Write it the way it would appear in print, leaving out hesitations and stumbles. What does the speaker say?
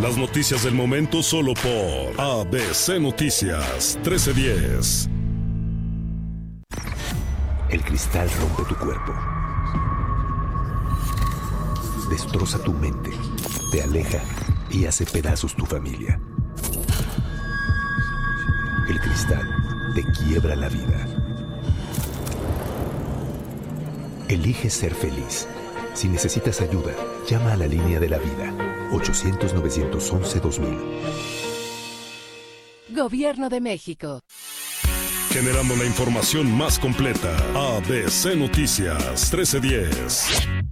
Las noticias del momento solo por ABC Noticias 1310. El cristal rompe tu cuerpo, destroza tu mente, te aleja y hace pedazos tu familia. El cristal te quiebra la vida. Elige ser feliz. Si necesitas ayuda, llama a la línea de la vida, 800-911-2000. Gobierno de México. Generando la información más completa. ABC Noticias 1310.